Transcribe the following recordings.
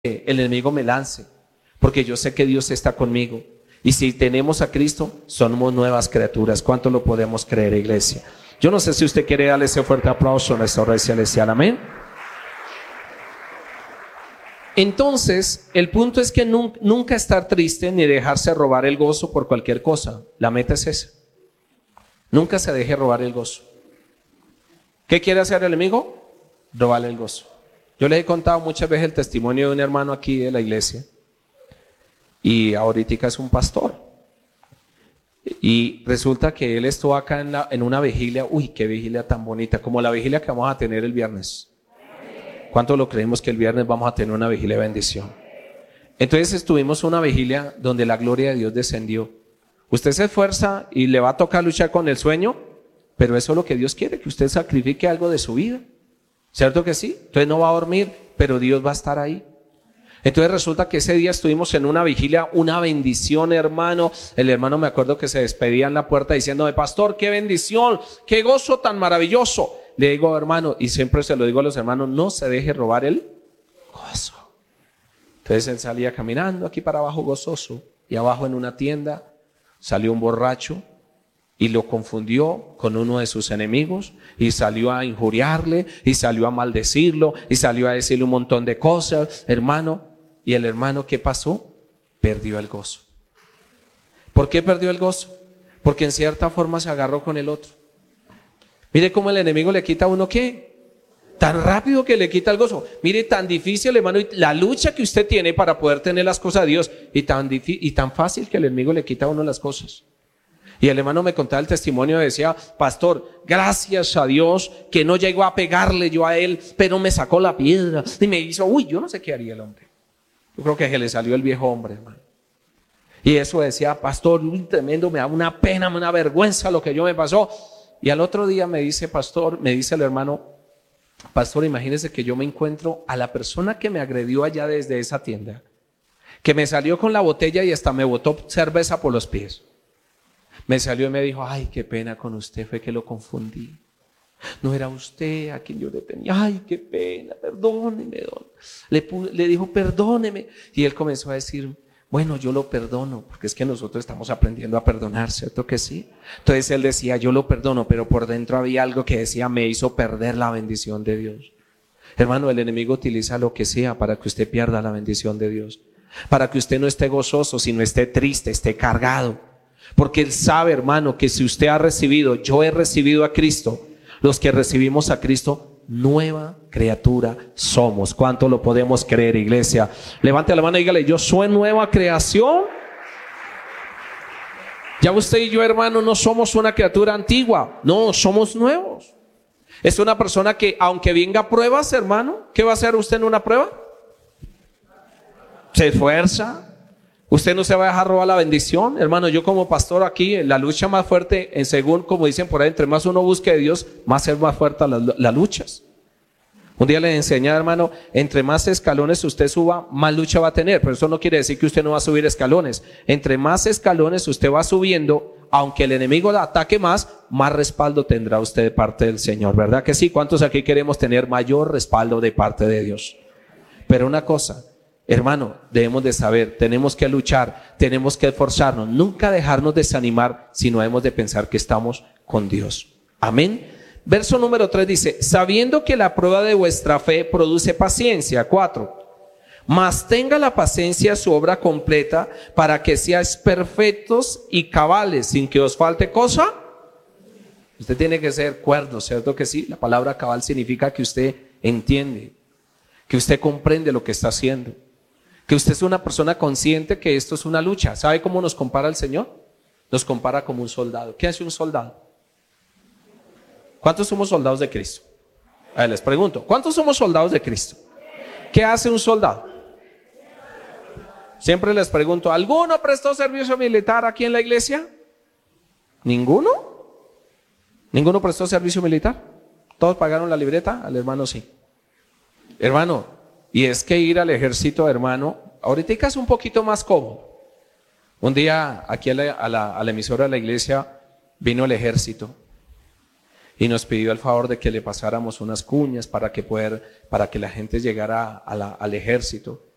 el enemigo me lance, porque yo sé que Dios está conmigo. Y si tenemos a Cristo, somos nuevas criaturas. ¿Cuánto lo podemos creer, iglesia? Yo no sé si usted quiere darle ese fuerte aplauso a nuestro Rey Celestial. Amén. Entonces, el punto es que nunca estar triste ni dejarse robar el gozo por cualquier cosa. La meta es esa. Nunca se deje robar el gozo. ¿Qué quiere hacer el enemigo? Robarle el gozo. Yo les he contado muchas veces el testimonio de un hermano aquí de la iglesia. Y ahorita es un pastor. Y resulta que él estuvo acá en una vigilia. Uy, qué vigilia tan bonita, como la vigilia que vamos a tener el viernes. ¿Cuánto lo creemos que el viernes vamos a tener una vigilia de bendición? Entonces estuvimos una vigilia donde la gloria de Dios descendió. Usted se esfuerza y le va a tocar luchar con el sueño, pero eso es lo que Dios quiere, que usted sacrifique algo de su vida. ¿Cierto que sí? Entonces no va a dormir, pero Dios va a estar ahí. Entonces resulta que ese día estuvimos en una vigilia, una bendición, hermano. El hermano, me acuerdo que se despedía en la puerta diciéndome: pastor, qué bendición, qué gozo tan maravilloso. Le digo, hermano, y siempre se lo digo a los hermanos, no se deje robar el gozo. Entonces él salía caminando aquí para abajo gozoso, y abajo en una tienda salió un borracho y lo confundió con uno de sus enemigos, y salió a injuriarle, y salió a maldecirlo, y salió a decirle un montón de cosas, hermano. Y el hermano, ¿qué pasó? Perdió el gozo. ¿Por qué perdió el gozo? Porque en cierta forma se agarró con el otro. Mire cómo el enemigo le quita a uno, ¿qué? Tan rápido que le quita el gozo. Mire, tan difícil, hermano, la lucha que usted tiene para poder tener las cosas de Dios, y tan fácil que el enemigo le quita a uno las cosas. Y el hermano me contaba el testimonio, decía: pastor, gracias a Dios que no llegó a pegarle yo a él, pero me sacó la piedra y me hizo, yo no sé qué haría el hombre. Yo creo que se le salió el viejo hombre, hermano. Y eso decía: pastor, tremendo, me da una pena, una vergüenza lo que yo me pasó. Y al otro día me dice, pastor, me dice el hermano: pastor, imagínese que yo me encuentro a la persona que me agredió allá desde esa tienda, que me salió con la botella y hasta me botó cerveza por los pies. Me salió y me dijo: ay, qué pena con usted, fue que lo confundí. No era usted a quien yo le tenía. Ay, qué pena, perdóneme, don. Le dijo: perdóneme. Y él comenzó a decir: bueno, yo lo perdono, porque es que nosotros estamos aprendiendo a perdonar, ¿cierto que sí? Entonces él decía: yo lo perdono, pero por dentro había algo que decía: me hizo perder la bendición de Dios. Hermano, el enemigo utiliza lo que sea para que usted pierda la bendición de Dios, para que usted no esté gozoso, sino esté triste, esté cargado. Porque él sabe, hermano, que si usted ha recibido, yo he recibido a Cristo, los que recibimos a Cristo, nueva criatura somos. ¿Cuánto lo podemos creer, iglesia? Levante la mano y dígale: yo soy nueva creación. Ya usted y yo, hermano, no somos una criatura antigua, no, somos nuevos. Es una persona que, aunque venga pruebas, hermano, ¿qué va a hacer usted en una prueba? Se esfuerza. Usted no se va a dejar robar la bendición, hermano. Yo como pastor aquí, la lucha más fuerte, según como dicen por ahí, entre más uno busque de Dios, más es más fuerte las luchas. Un día les enseñé, hermano, entre más escalones usted suba, más lucha va a tener. Pero eso no quiere decir que usted no va a subir escalones. Entre más escalones usted va subiendo, aunque el enemigo la ataque más respaldo tendrá usted de parte del Señor, ¿verdad que sí? ¿Cuántos aquí queremos tener mayor respaldo de parte de Dios? Pero una cosa, hermano, debemos de saber, tenemos que luchar, tenemos que esforzarnos, nunca dejarnos desanimar, sino hemos de pensar que estamos con Dios. Amén. Verso número 3 dice: sabiendo que la prueba de vuestra fe produce paciencia. 4. Mas tenga la paciencia su obra completa, para que seáis perfectos y cabales, sin que os falte cosa. Usted tiene que ser cuerdo, ¿cierto que sí? La palabra cabal significa que usted entiende, que usted comprende lo que está haciendo, que usted es una persona consciente que esto es una lucha. ¿Sabe cómo nos compara el Señor? Nos compara como un soldado. ¿Qué hace un soldado? ¿Cuántos somos soldados de Cristo? A ver, les pregunto, ¿cuántos somos soldados de Cristo? ¿Qué hace un soldado? Siempre les pregunto, ¿alguno prestó servicio militar aquí en la iglesia? ¿Ninguno? ¿Ninguno prestó servicio militar? ¿Todos pagaron la libreta? Al hermano sí. Hermano, y es que ir al ejército, hermano, ahorita es un poquito más cómodo. Un día aquí a la emisora de la iglesia vino el ejército y nos pidió el favor de que le pasáramos unas cuñas para que la gente llegara al ejército.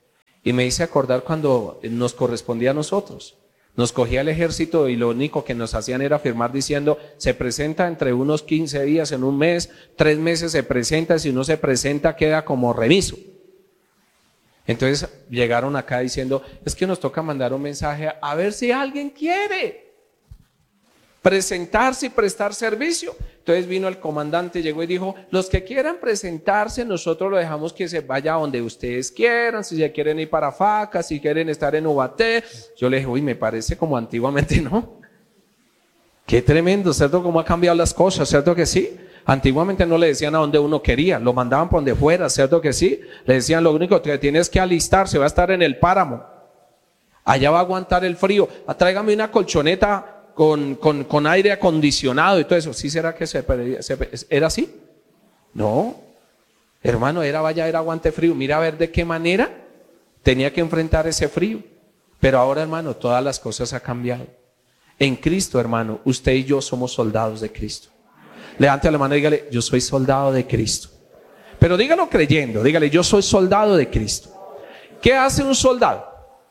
Y me hice acordar cuando nos correspondía a nosotros. Nos cogía el ejército y lo único que nos hacían era firmar diciendo, se presenta entre unos 15 días, en un mes, 3 meses se presenta, si no se presenta queda como remiso. Entonces llegaron acá diciendo, es que nos toca mandar un mensaje a ver si alguien quiere presentarse y prestar servicio. Entonces vino el comandante, llegó y dijo, los que quieran presentarse, nosotros lo dejamos que se vaya donde ustedes quieran, si ya quieren ir para Faca, si quieren estar en Ubaté. Yo le dije, uy, me parece como antiguamente, ¿no? Qué tremendo, ¿cierto? Cómo ha cambiado las cosas, ¿cierto que sí? Antiguamente no le decían a donde uno quería, lo mandaban por donde fuera, ¿cierto que sí? Le decían, lo único que tienes que alistarse, va a estar en el páramo, allá va a aguantar el frío, tráigame una colchoneta con aire acondicionado y todo eso. ¿Sí será que era así? No, hermano, vaya, era aguante frío. Mira a ver de qué manera tenía que enfrentar ese frío. Pero ahora, hermano, todas las cosas han cambiado. En Cristo, hermano, usted y yo somos soldados de Cristo. Levante la mano y dígale, yo soy soldado de Cristo. Pero dígalo creyendo, dígale, yo soy soldado de Cristo. ¿Qué hace un soldado?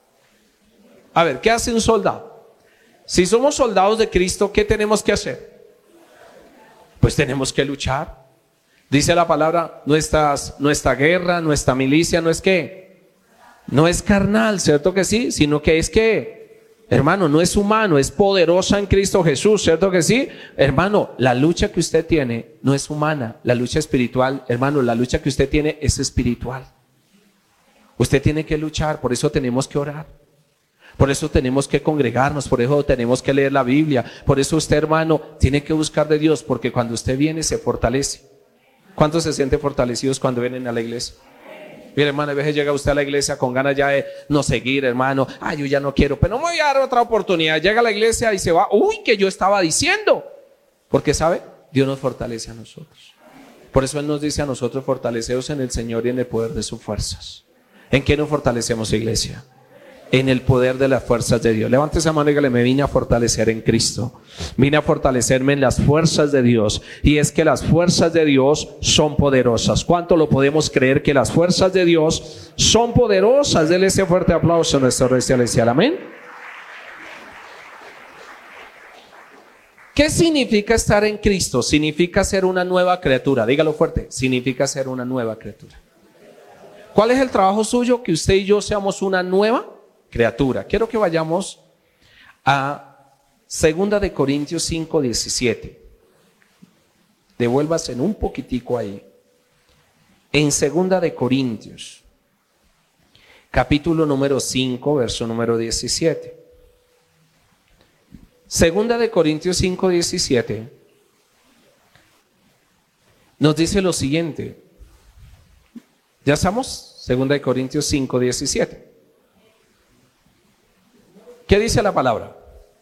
A ver, ¿qué hace un soldado? Si somos soldados de Cristo, ¿qué tenemos que hacer? Pues tenemos que luchar. Dice la palabra, nuestra guerra, nuestra milicia no es ¿qué? No es carnal, ¿cierto que sí? Sino que es que, hermano, no es humano, es poderosa en Cristo Jesús, ¿cierto que sí? Hermano, la lucha que usted tiene no es humana, la lucha espiritual, hermano, la lucha que usted tiene es espiritual. Usted tiene que luchar, por eso tenemos que orar. Por eso tenemos que congregarnos, por eso tenemos que leer la Biblia, por eso usted, hermano, tiene que buscar de Dios, porque cuando usted viene se fortalece. ¿Cuántos se sienten fortalecidos cuando vienen a la iglesia? Mire, hermano, a veces llega usted a la iglesia con ganas ya de no seguir, hermano. Yo ya no quiero, pero no me voy a dar otra oportunidad. Llega a la iglesia y se va, que yo estaba diciendo. Porque, ¿sabe? Dios nos fortalece a nosotros. Por eso Él nos dice a nosotros, fortaleceos en el Señor y en el poder de sus fuerzas. ¿En qué nos fortalecemos, iglesia? En el poder de las fuerzas de Dios. Levante esa mano y dígale, me vine a fortalecer en Cristo. Vine a fortalecerme en las fuerzas de Dios. Y es que las fuerzas de Dios son poderosas. ¿Cuánto lo podemos creer que las fuerzas de Dios son poderosas? Dele ese fuerte aplauso a nuestro Rey Celestial. Amén. ¿Qué significa estar en Cristo? Significa ser una nueva criatura. Dígalo fuerte. Significa ser una nueva criatura. ¿Cuál es el trabajo suyo? Que usted y yo seamos una nueva criatura. Quiero que vayamos a 2 de Corintios 5, 17. Devuélvase en un poquitico ahí. En 2 de Corintios, capítulo número 5, verso número 17. 2 de Corintios 5, 17 nos dice lo siguiente. ¿Ya estamos? 2 de Corintios 5, 17. ¿Qué dice la palabra?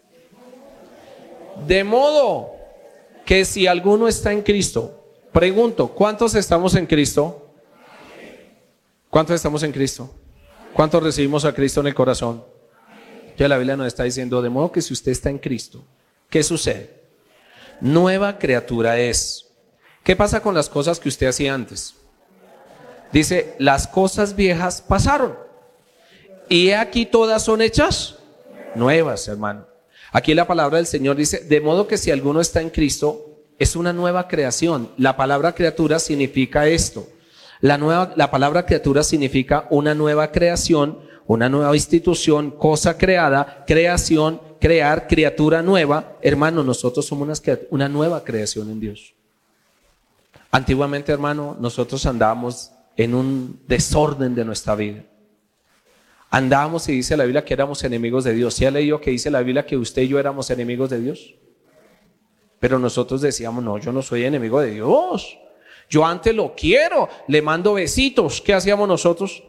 De modo que si alguno está en Cristo, pregunto, ¿cuántos estamos en Cristo? ¿Cuántos estamos en Cristo? ¿Cuántos recibimos a Cristo en el corazón? Ya la Biblia nos está diciendo, de modo que si usted está en Cristo, ¿qué sucede? Nueva criatura es. ¿Qué pasa con las cosas que usted hacía antes? Dice, las cosas viejas pasaron y aquí todas son hechas nuevas, hermano. Aquí la palabra del Señor dice, de modo que si alguno está en Cristo, es una nueva creación. La palabra criatura significa esto. La palabra criatura significa una nueva creación, una nueva institución, cosa creada, creación, crear, criatura nueva. Hermano, nosotros somos una nueva creación en Dios. Antiguamente, hermano, nosotros andábamos en un desorden de nuestra vida. Andábamos y dice la Biblia que éramos enemigos de Dios. ¿Sí ha leído que dice la Biblia que usted y yo éramos enemigos de Dios? Pero nosotros decíamos, no, yo no soy enemigo de Dios. Yo antes lo quiero, le mando besitos. ¿Qué hacíamos nosotros?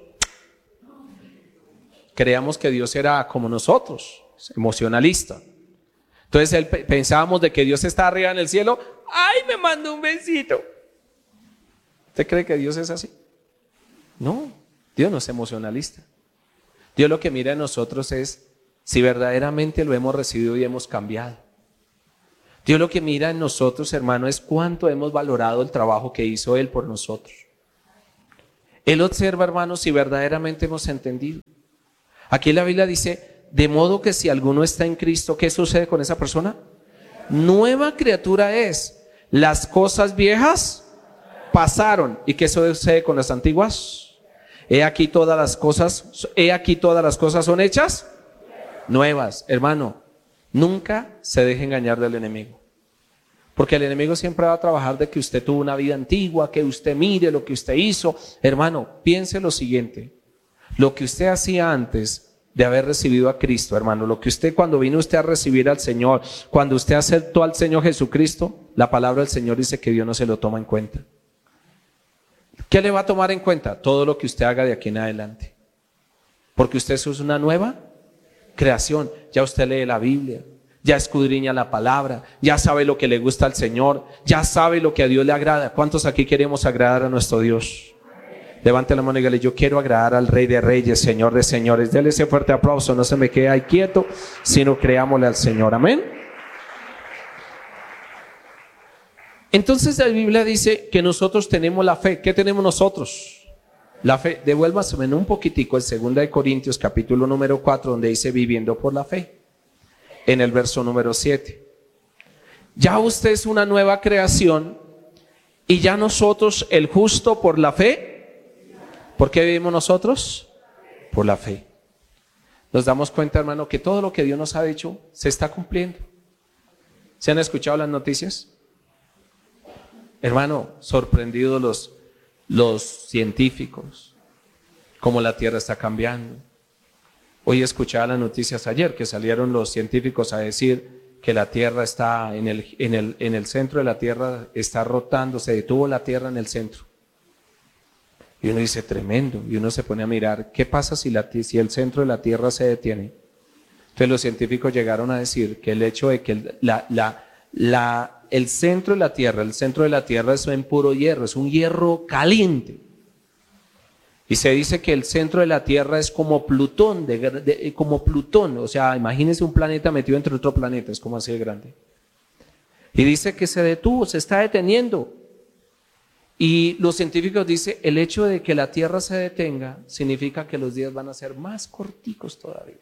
Creíamos que Dios era como nosotros, emocionalista. Entonces pensábamos de que Dios está arriba en el cielo. ¡Ay, me mandó un besito! ¿Usted cree que Dios es así? No, Dios no es emocionalista. Dios lo que mira en nosotros es si verdaderamente lo hemos recibido y hemos cambiado. Dios lo que mira en nosotros, hermano, es cuánto hemos valorado el trabajo que hizo Él por nosotros. Él observa, hermanos, si verdaderamente hemos entendido. Aquí la Biblia dice, de modo que si alguno está en Cristo, ¿qué sucede con esa persona? Nueva criatura es. Las cosas viejas pasaron. ¿Y qué sucede con las antiguas? He aquí todas las cosas son hechas nuevas. Hermano, nunca se deje engañar del enemigo. Porque el enemigo siempre va a trabajar de que usted tuvo una vida antigua, que usted mire lo que usted hizo. Hermano, piense lo siguiente. Lo que usted hacía antes de haber recibido a Cristo, hermano, lo que usted cuando vino usted a recibir al Señor, cuando usted aceptó al Señor Jesucristo, la palabra del Señor dice que Dios no se lo toma en cuenta. ¿Qué le va a tomar en cuenta? Todo lo que usted haga de aquí en adelante. Porque usted es una nueva creación. Ya usted lee la Biblia, ya escudriña la palabra, ya sabe lo que le gusta al Señor, ya sabe lo que a Dios le agrada. ¿Cuántos aquí queremos agradar a nuestro Dios? Levante la mano y dígale, yo quiero agradar al Rey de Reyes, Señor de Señores. Dele ese fuerte aplauso, no se me quede ahí quieto, sino creámosle al Señor. Amén. Entonces la Biblia dice que nosotros tenemos la fe. ¿Qué tenemos nosotros? La fe. Devuélvaseme un poquitico en 2 Corintios capítulo número 4, donde dice viviendo por la fe. En el verso número 7. Ya usted es una nueva creación y ya nosotros, el justo por la fe. ¿Por qué vivimos nosotros? Por la fe. Nos damos cuenta, hermano, que todo lo que Dios nos ha dicho se está cumpliendo. ¿Se han escuchado las noticias? Hermano, sorprendidos los científicos, cómo la Tierra está cambiando. Hoy escuchaba las noticias ayer que salieron los científicos a decir que la Tierra está en el centro de la Tierra, está rotando, se detuvo la Tierra en el centro. Y uno dice, tremendo, y uno se pone a mirar, ¿qué pasa si el centro de la Tierra se detiene? Entonces los científicos llegaron a decir que el hecho de que el centro de la Tierra es en puro hierro, es un hierro caliente. Y se dice que el centro de la Tierra es como Plutón, como Plutón, o sea, imagínense un planeta metido entre otro planeta, es como así de grande. Y dice que se detuvo, se está deteniendo. Y los científicos dicen, el hecho de que la Tierra se detenga significa que los días van a ser más corticos todavía.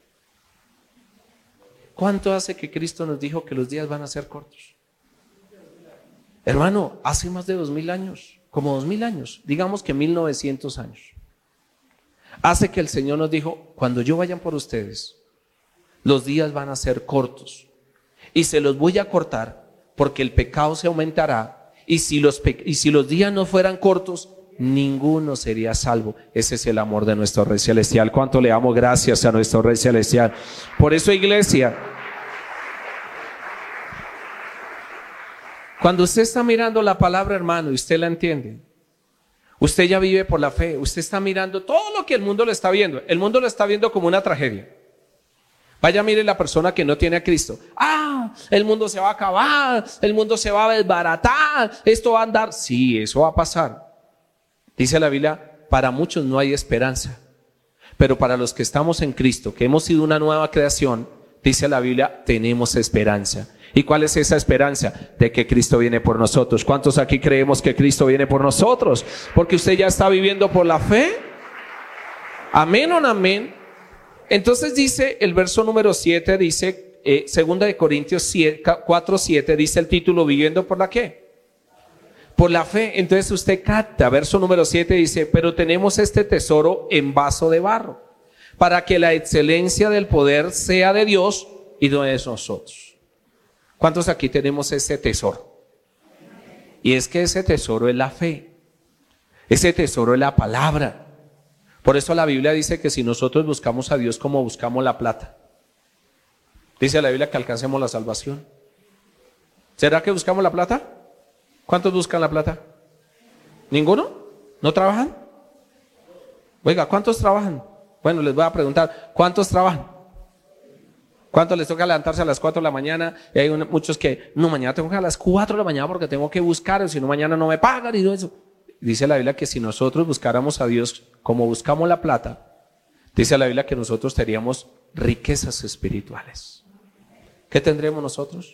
¿Cuánto hace que Cristo nos dijo que los días van a ser cortos? Hermano, hace más de 2000 años, como 2000 años, digamos que 1900 años. Hace que el Señor nos dijo, cuando yo vaya por ustedes, los días van a ser cortos. Y se los voy a cortar porque el pecado se aumentará. Y si los días no fueran cortos, ninguno sería salvo. Ese es el amor de nuestro Rey Celestial. ¿Cuánto le damos gracias a nuestro Rey Celestial? Por eso, iglesia, cuando usted está mirando la palabra, hermano, y usted la entiende, usted ya vive por la fe. Usted está mirando todo lo que el mundo lo está viendo. El mundo lo está viendo como una tragedia. Vaya, mire la persona que no tiene a Cristo. El mundo se va a acabar, el mundo se va a desbaratar, esto va a andar. Sí, eso va a pasar. Dice la Biblia, para muchos no hay esperanza, pero para los que estamos en Cristo, que hemos sido una nueva creación, dice la Biblia, tenemos esperanza. ¿Y cuál es esa esperanza? De que Cristo viene por nosotros. ¿Cuántos aquí creemos que Cristo viene por nosotros? Porque usted ya está viviendo por la fe. Amén o no amén. Entonces dice el verso número 7, dice, 2 Corintios 4:7, dice el título, viviendo por la ¿qué? Por la fe. Entonces usted capta, verso número 7 dice, pero tenemos este tesoro en vaso de barro, para que la excelencia del poder sea de Dios y no de nosotros. ¿Cuántos aquí tenemos ese tesoro? Y es que ese tesoro es la fe, ese tesoro es la palabra. Por eso la Biblia dice que si nosotros buscamos a Dios como buscamos la plata, dice la Biblia que alcancemos la salvación. ¿Será que buscamos la plata? ¿Cuántos buscan la plata? ¿Ninguno? ¿No trabajan? Oiga, ¿cuántos trabajan? Bueno, les voy a preguntar, ¿cuántos trabajan? ¿Cuántos les toca levantarse a las 4 de la mañana? Y hay muchos que, no, mañana tengo que a las 4 de la mañana porque tengo que buscar, si no mañana no me pagan y todo eso. Dice la Biblia que si nosotros buscáramos a Dios como buscamos la plata, dice la Biblia que nosotros tendríamos riquezas espirituales. ¿Qué tendremos nosotros?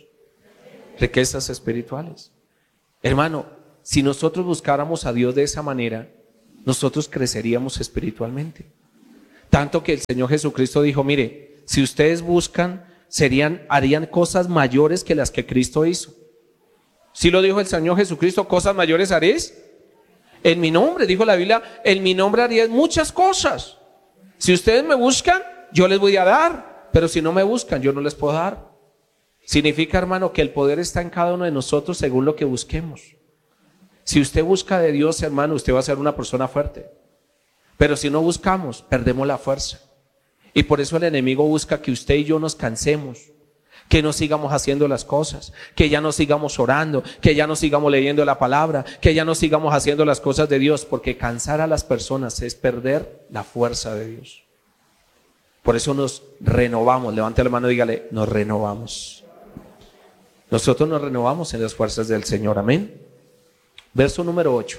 Riquezas espirituales. Hermano, si nosotros buscáramos a Dios de esa manera, nosotros creceríamos espiritualmente. Tanto que el Señor Jesucristo dijo, mire, si ustedes buscan, harían cosas mayores que las que Cristo hizo. ¿Sí lo dijo el Señor Jesucristo? ¿Cosas mayores haréis? En mi nombre, dijo la Biblia, en mi nombre haríais muchas cosas. Si ustedes me buscan, yo les voy a dar, pero si no me buscan, yo no les puedo dar. Significa, hermano, que el poder está en cada uno de nosotros según lo que busquemos. Si usted busca de Dios, hermano, usted va a ser una persona fuerte. Pero si no buscamos, perdemos la fuerza. Y por eso el enemigo busca que usted y yo nos cansemos, que no sigamos haciendo las cosas, que ya no sigamos orando, que ya no sigamos leyendo la palabra, que ya no sigamos haciendo las cosas de Dios, porque cansar a las personas es perder la fuerza de Dios. Por eso nos renovamos. Levante la mano y dígale, nos renovamos. Nosotros nos renovamos en las fuerzas del Señor, amén. Verso número 8.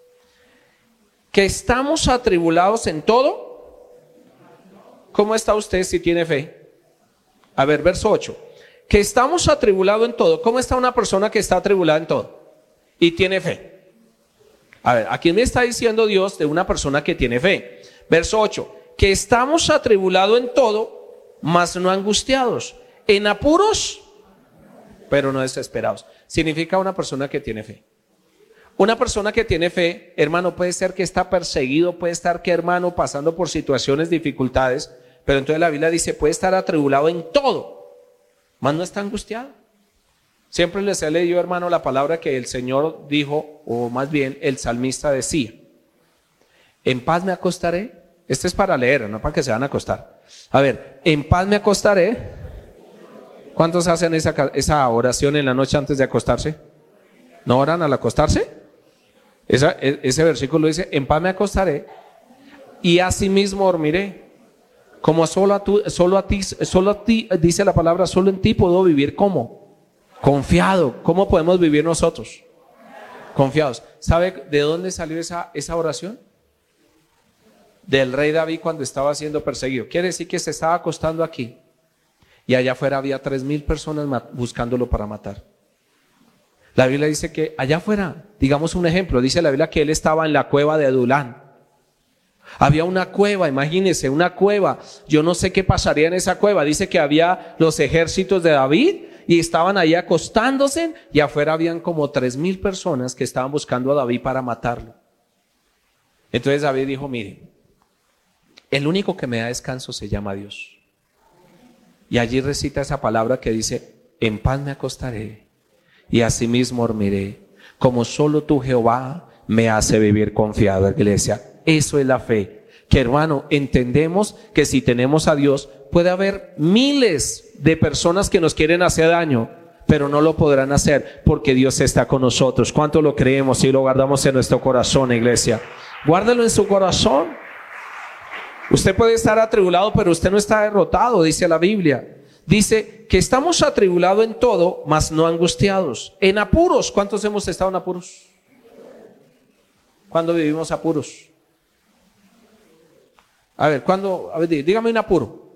Que estamos atribulados en todo. ¿Cómo está usted si tiene fe? A ver, verso 8. Que estamos atribulados en todo. ¿Cómo está una persona que está atribulada en todo y tiene fe? A ver, aquí me está diciendo Dios de una persona que tiene fe. Verso 8. Que estamos atribulados en todo, mas no angustiados, en apuros, pero no desesperados. Significa una persona que tiene fe. Una persona que tiene fe, hermano, puede ser que está perseguido, puede estar que, hermano, pasando por situaciones, dificultades, pero entonces la Biblia dice, puede estar atribulado en todo, mas no está angustiado. Siempre les he leído, hermano, la palabra que el Señor dijo, o más bien el salmista decía, en paz me acostaré. Este es para leer, no para que se van a acostar. A ver, en paz me acostaré. ¿Cuántos hacen esa oración en la noche antes de acostarse? ¿No oran al acostarse? Ese versículo dice, en paz me acostaré y asimismo dormiré. Como solo a ti, dice la palabra, solo en ti puedo vivir. ¿Cómo? Confiado. ¿Cómo podemos vivir nosotros? Confiados. ¿Sabe de dónde salió esa oración? Del rey David cuando estaba siendo perseguido. Quiere decir que se estaba acostando aquí y allá afuera había 3,000 personas buscándolo para matar. La Biblia dice que allá afuera, digamos un ejemplo, dice la Biblia que él estaba en la cueva de Adulán. Había una cueva, imagínense, una cueva. Yo no sé qué pasaría en esa cueva. Dice que había los ejércitos de David y estaban ahí acostándose y afuera habían como 3,000 personas que estaban buscando a David para matarlo. Entonces David dijo, mire, el único que me da descanso se llama Dios. Y allí recita esa palabra que dice, en paz me acostaré y asimismo dormiré, como solo tú, Jehová, me hace vivir confiado. Iglesia, eso es la fe, que, hermano, entendemos que si tenemos a Dios, puede haber miles de personas que nos quieren hacer daño, pero no lo podrán hacer porque Dios está con nosotros. ¿Cuánto lo creemos y lo guardamos en nuestro corazón, iglesia? Guárdalo en su corazón. Usted puede estar atribulado, pero usted no está derrotado, dice la Biblia. Dice que estamos atribulados en todo, mas no angustiados. En apuros, ¿cuántos hemos estado en apuros? ¿Cuándo vivimos apuros? A ver, ¿cuándo? A ver, dígame un apuro.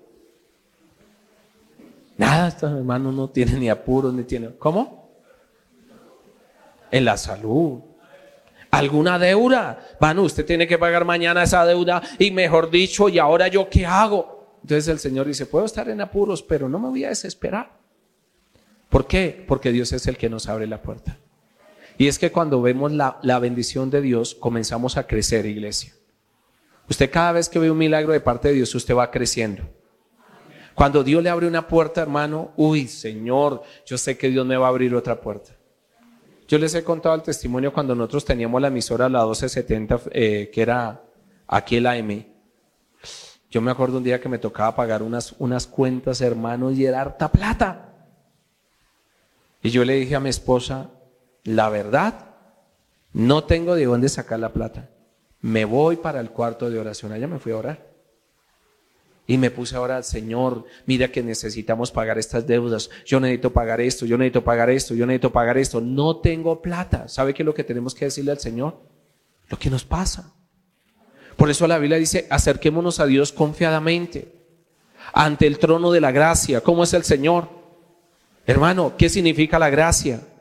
Nada, estos hermanos no tienen ni apuros, ni tienen. ¿Cómo? En la salud. ¿Alguna deuda? Bueno, usted tiene que pagar mañana esa deuda y mejor dicho, ¿y ahora yo qué hago? Entonces el Señor dice, puedo estar en apuros, pero no me voy a desesperar. ¿Por qué? Porque Dios es el que nos abre la puerta. Y es que cuando vemos la bendición de Dios, comenzamos a crecer, iglesia. Usted cada vez que ve un milagro de parte de Dios, usted va creciendo. Cuando Dios le abre una puerta, hermano, uy, Señor, yo sé que Dios me va a abrir otra puerta. Yo les he contado el testimonio cuando nosotros teníamos la emisora, la 1270, que era aquí el AM. Yo me acuerdo un día que me tocaba pagar unas cuentas, hermanos, y era harta plata. Y yo le dije a mi esposa, la verdad, no tengo de dónde sacar la plata. Me voy para el cuarto de oración. Allá me fui a orar. Y me puse a orar, Señor, mira que necesitamos pagar estas deudas. Yo necesito pagar esto, yo necesito pagar esto, yo necesito pagar esto. No tengo plata. ¿Sabe qué es lo que tenemos que decirle al Señor? Lo que nos pasa. Por eso la Biblia dice, acerquémonos a Dios confiadamente, ante el trono de la gracia. ¿Cómo es el Señor? Hermano, ¿qué significa la gracia?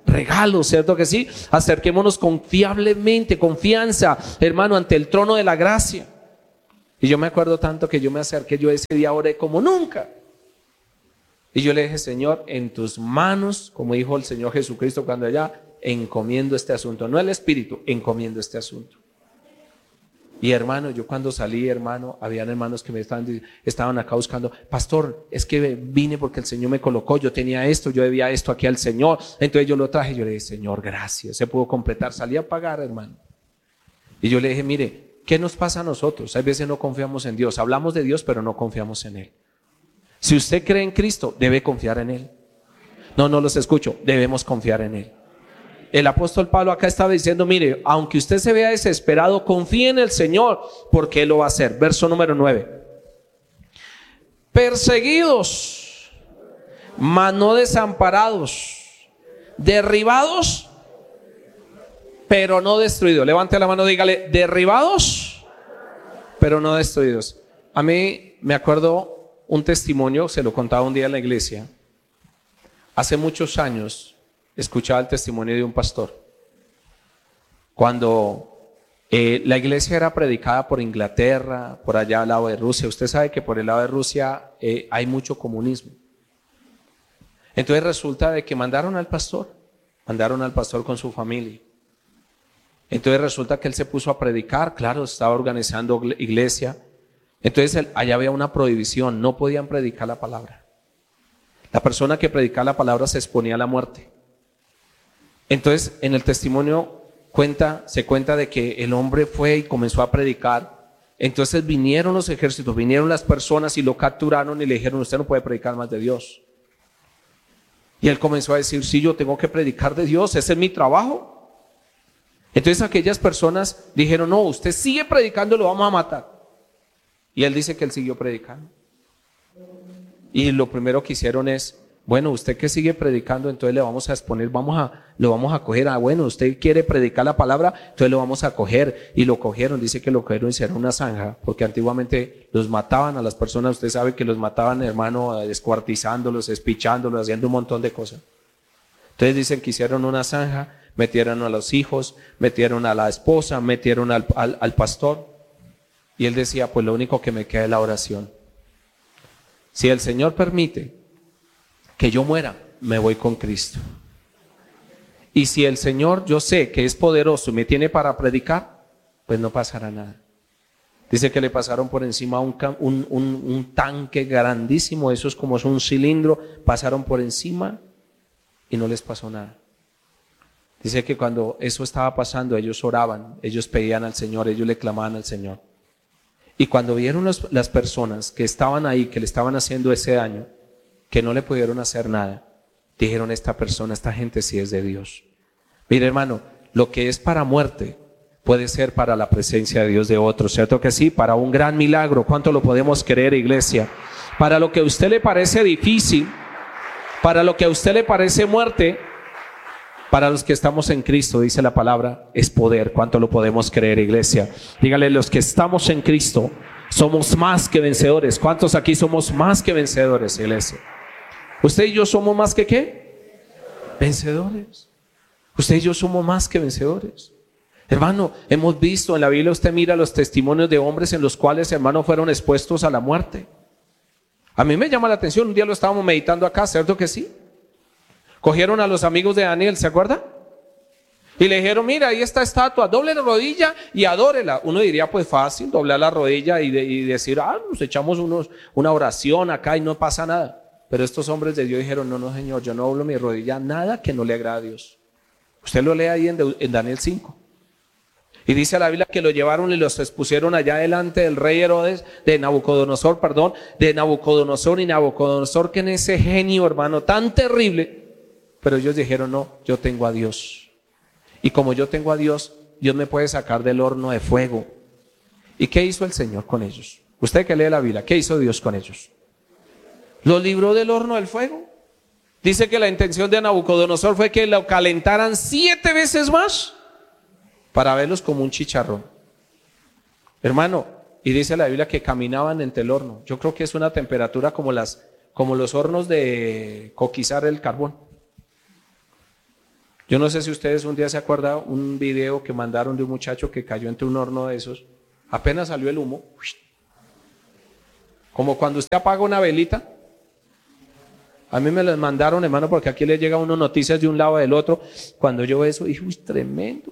regalos, ¿cierto que sí? Acerquémonos confiablemente, confianza, hermano, ante el trono de la gracia. Y yo me acuerdo tanto que yo me acerqué, yo ese día oré como nunca. Y yo le dije, Señor, en tus manos, como dijo el Señor Jesucristo cuando allá, encomiendo este asunto, no el espíritu, encomiendo este asunto. Y hermano, yo cuando salí, hermano, habían hermanos que me estaban acá buscando, pastor, es que vine porque el Señor me colocó, yo tenía esto, yo debía esto aquí al Señor, entonces yo lo traje, yo le dije, Señor, gracias, se pudo completar, salí a pagar, hermano. Y yo le dije, mire, ¿qué nos pasa a nosotros? Hay veces no confiamos en Dios, hablamos de Dios, pero no confiamos en Él. Si usted cree en Cristo, debe confiar en Él. No los escucho, debemos confiar en Él. El apóstol Pablo acá estaba diciendo, mire, aunque usted se vea desesperado, confíe en el Señor, porque Él lo va a hacer. Verso número 9. Perseguidos, mas no desamparados, derribados, pero no destruidos. Levante la mano, dígale, derribados, pero no destruidos. A mí me acuerdo un testimonio, se lo contaba un día en la iglesia. Hace muchos años escuchaba el testimonio de un pastor. Cuando la iglesia era predicada por Inglaterra, por allá al lado de Rusia. Usted sabe que por el lado de Rusia hay mucho comunismo. Entonces resulta de que mandaron al pastor con su familia. Entonces resulta que él se puso a predicar, claro, estaba organizando iglesia. Entonces allá había una prohibición, no podían predicar la palabra. La persona que predicaba la palabra se exponía a la muerte. Entonces en el testimonio se cuenta de que el hombre fue y comenzó a predicar. Entonces vinieron los ejércitos, vinieron las personas y lo capturaron y le dijeron, usted no puede predicar más de Dios. Y él comenzó a decir, sí, yo tengo que predicar de Dios, ese es mi trabajo. Entonces aquellas personas dijeron, no, usted sigue predicando, lo vamos a matar. Y él dice que él siguió predicando. Y lo primero que hicieron es, bueno, usted que sigue predicando, entonces le vamos a exponer, lo vamos a coger. Bueno, usted quiere predicar la palabra, entonces lo vamos a coger. Y lo cogieron, dice que lo cogieron y hicieron una zanja, porque antiguamente los mataban a las personas, usted sabe que los mataban, hermano, descuartizándolos, espichándolos, haciendo un montón de cosas. Entonces dicen que hicieron una zanja, metieron a los hijos, metieron a la esposa, metieron al pastor. Y él decía, pues lo único que me queda es la oración. Si el Señor permite que yo muera, me voy con Cristo. Y si el Señor, yo sé que es poderoso y me tiene para predicar, pues no pasará nada. Dice que le pasaron por encima un tanque grandísimo, eso es como es un cilindro, pasaron por encima y no les pasó nada. Dice que cuando eso estaba pasando, ellos oraban, ellos pedían al Señor, ellos le clamaban al Señor. Y cuando vieron las personas que estaban ahí, que le estaban haciendo ese daño, que no le pudieron hacer nada, dijeron, esta gente sí es de Dios. Mire, hermano, lo que es para muerte puede ser para la presencia de Dios de otros, ¿cierto que sí? Para un gran milagro. ¿Cuánto lo podemos creer, iglesia? Para lo que a usted le parece difícil, para lo que a usted le parece muerte, para los que estamos en Cristo, dice la palabra, es poder. ¿Cuánto lo podemos creer, iglesia? Dígale, los que estamos en Cristo somos más que vencedores. ¿Cuántos aquí somos más que vencedores, iglesia? ¿Usted y yo somos más que qué? Vencedores. Usted y yo somos más que vencedores. Hermano, hemos visto en la Biblia, usted mira los testimonios de hombres en los cuales, hermano, fueron expuestos a la muerte. A mí me llama la atención, un día lo estábamos meditando acá, ¿cierto que sí? Cogieron a los amigos de Daniel, ¿se acuerda? Y le dijeron, mira, ahí está estatua, doble la rodilla y adórela. Uno diría, pues fácil, doblar la rodilla y decir, nos echamos una oración acá y no pasa nada. Pero estos hombres de Dios dijeron, no, Señor, yo no doblo mi rodilla a nada que no le agrade a Dios. Usted lo lee ahí en Daniel 5. Y dice la Biblia que lo llevaron y los expusieron allá delante del rey Herodes, de Nabucodonosor, y Nabucodonosor, que en ese genio, hermano, tan terrible. Pero ellos dijeron, no, yo tengo a Dios. Y como yo tengo a Dios, Dios me puede sacar del horno de fuego. ¿Y qué hizo el Señor con ellos? Usted que lee la Biblia, ¿qué hizo Dios con ellos? ¿Los libró del horno del fuego? Dice que la intención de Nabucodonosor fue que lo calentaran 7 veces más para verlos como un chicharrón. Hermano, y dice la Biblia que caminaban entre el horno. Yo creo que es una temperatura como los hornos de coquizar el carbón. Yo no sé si ustedes un día se acuerdan un video que mandaron de un muchacho que cayó entre un horno de esos. Apenas salió el humo. Como cuando usted apaga una velita. A mí me las mandaron, hermano, porque aquí le llega a uno noticias de un lado del otro. Cuando yo veo eso, dije, uy, tremendo.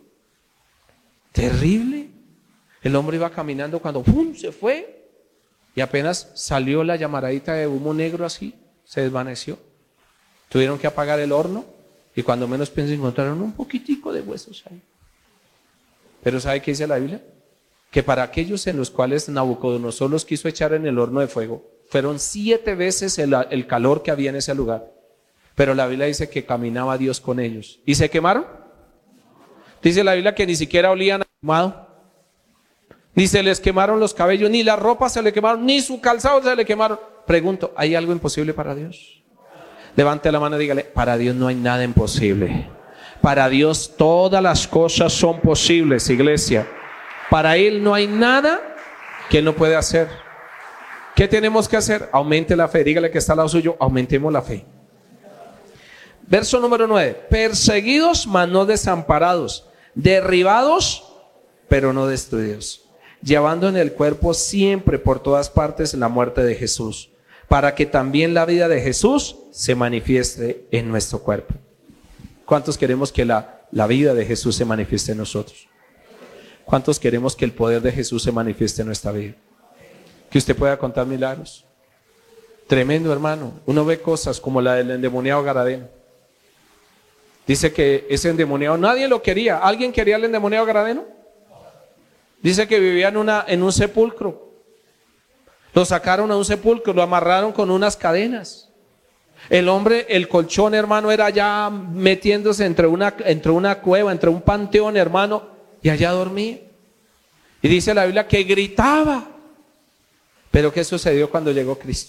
Terrible. El hombre iba caminando cuando ¡pum!, se fue. Y apenas salió la llamaradita de humo negro así, se desvaneció. Tuvieron que apagar el horno. Y cuando menos pensé encontraron un poquitico de huesos ahí. Pero ¿sabe qué dice la Biblia? Que para aquellos en los cuales Nabucodonosor los quiso echar en el horno de fuego, fueron 7 veces el calor que había en ese lugar. Pero la Biblia dice que caminaba Dios con ellos. ¿Y se quemaron? Dice la Biblia que ni siquiera olían a quemado. Ni se les quemaron los cabellos, ni la ropa se le quemaron, ni su calzado se le quemaron. Pregunto, ¿hay algo imposible para Dios? Levante la mano y dígale, para Dios no hay nada imposible. Para Dios todas las cosas son posibles, iglesia. Para Él no hay nada que no puede hacer. ¿Qué tenemos que hacer? Aumente la fe. Dígale que está al lado suyo, aumentemos la fe. Verso número 9. Perseguidos, mas no desamparados. Derribados, pero no destruidos. Llevando en el cuerpo siempre por todas partes la muerte de Jesús, para que también la vida de Jesús se manifieste en nuestro cuerpo. ¿Cuántos queremos que la vida de Jesús se manifieste en nosotros? ¿Cuántos queremos que el poder de Jesús se manifieste en nuestra vida? Que usted pueda contar milagros. Tremendo, hermano. Uno ve cosas como la del endemoniado Gadareno. Dice que ese endemoniado nadie lo quería. ¿Alguien quería al endemoniado Gadareno? Dice que vivía en un sepulcro. Lo sacaron a un sepulcro, lo amarraron con unas cadenas. El hombre, el colchón, hermano, era ya metiéndose entre una cueva, entre un panteón, hermano, y allá dormía. Y dice la Biblia que gritaba. Pero ¿qué sucedió cuando llegó Cristo?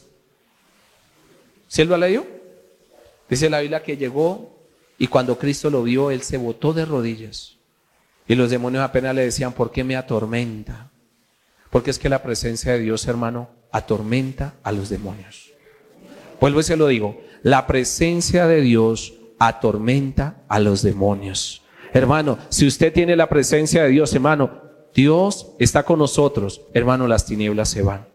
¿Sí lo leyó? Dice la Biblia que llegó y cuando Cristo lo vio, él se botó de rodillas. Y los demonios apenas le decían, ¿por qué me atormenta? Porque es que la presencia de Dios, hermano, atormenta a los demonios. Vuelvo y se lo digo, la presencia de Dios atormenta a los demonios. Hermano, si usted tiene la presencia de Dios, hermano, Dios está con nosotros, hermano, las tinieblas se van.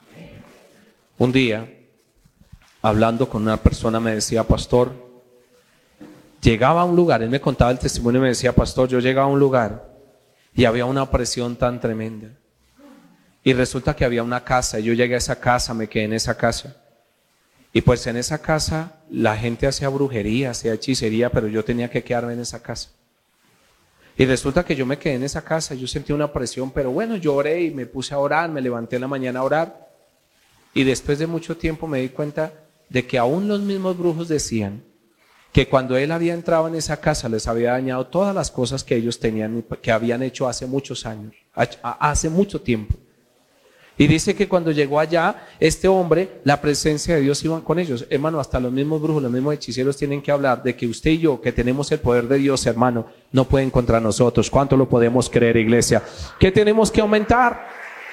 Un día, hablando con una persona, me decía, pastor, llegaba a un lugar, él me contaba el testimonio y me decía, pastor, yo llegaba a un lugar y había una opresión tan tremenda. Y resulta que había una casa, y yo llegué a esa casa, me quedé en esa casa. Y pues en esa casa la gente hacía brujería, hacía hechicería, pero yo tenía que quedarme en esa casa. Y resulta que yo me quedé en esa casa, yo sentí una presión, pero bueno, yo oré y me puse a orar, me levanté en la mañana a orar. Y después de mucho tiempo me di cuenta de que aún los mismos brujos decían que cuando él había entrado en esa casa les había dañado todas las cosas que ellos tenían, que habían hecho hace muchos años, hace mucho tiempo. Y dice que cuando llegó allá, este hombre, la presencia de Dios iba con ellos. Hermano, hasta los mismos brujos, los mismos hechiceros tienen que hablar de que usted y yo, que tenemos el poder de Dios, hermano, no pueden contra nosotros. ¿Cuánto lo podemos creer, iglesia? ¿Qué tenemos que aumentar?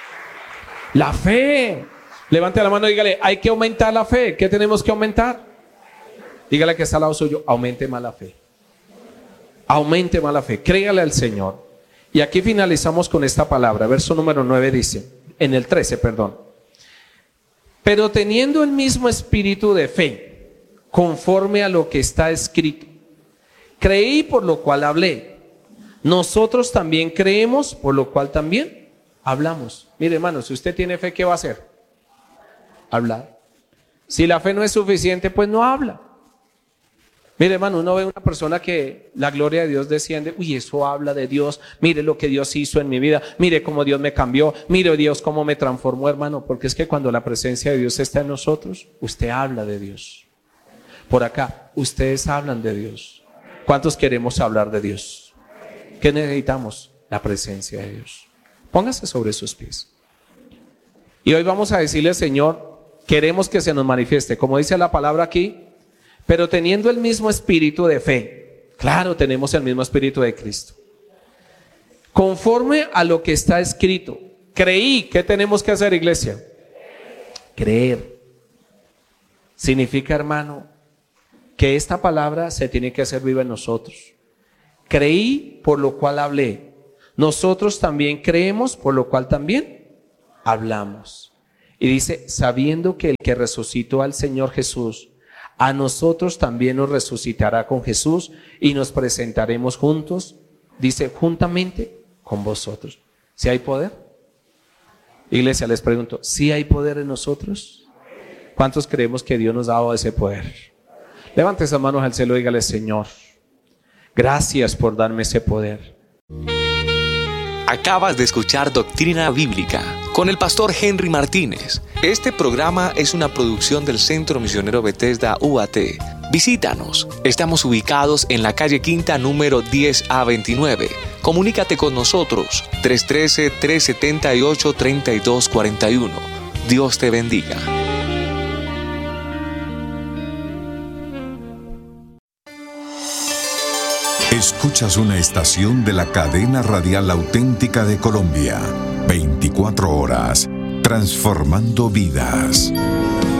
La fe. Levante la mano y dígale, hay que aumentar la fe. ¿Qué tenemos que aumentar? Dígale que está al lado suyo, aumente más la fe. Aumente más la fe, créale al Señor. Y aquí finalizamos con esta palabra. Verso número 9 dice, en el 13, perdón. Pero teniendo el mismo espíritu de fe, conforme a lo que está escrito, creí por lo cual hablé. Nosotros también creemos, por lo cual también hablamos. Mire, hermano, si usted tiene fe, ¿qué va a hacer? Hablar. Si la fe no es suficiente, pues no habla. Mire, hermano, uno ve una persona que la gloria de Dios desciende. Uy, eso habla de Dios. Mire lo que Dios hizo en mi vida. Mire cómo Dios me cambió. Mire Dios cómo me transformó, hermano. Porque es que cuando la presencia de Dios está en nosotros, usted habla de Dios. Por acá, ustedes hablan de Dios. ¿Cuántos queremos hablar de Dios? ¿Qué necesitamos? La presencia de Dios. Póngase sobre sus pies. Y hoy vamos a decirle, Señor, queremos que se nos manifieste. Como dice la palabra aquí, pero teniendo el mismo espíritu de fe. Claro, tenemos el mismo espíritu de Cristo. Conforme a lo que está escrito. Creí. ¿Qué tenemos que hacer, iglesia? Creer. Significa, hermano, que esta palabra se tiene que hacer viva en nosotros. Creí, por lo cual hablé. Nosotros también creemos, por lo cual también hablamos. Y dice, sabiendo que el que resucitó al Señor Jesús, a nosotros también nos resucitará con Jesús y nos presentaremos juntos, dice, juntamente con vosotros. ¿Sí hay poder? Iglesia, les pregunto, ¿sí hay poder en nosotros? ¿Cuántos creemos que Dios nos ha dado ese poder? Levante esas manos al cielo y dígale, Señor, gracias por darme ese poder. Acabas de escuchar Doctrina Bíblica con el pastor Henry Martínez. Este programa es una producción del Centro Misionero Bethesda UAT. Visítanos. Estamos ubicados en la calle Quinta número 10A29. Comunícate con nosotros 313-378-3241. Dios te bendiga. Escuchas una estación de la cadena radial auténtica de Colombia. 24 horas, transformando vidas.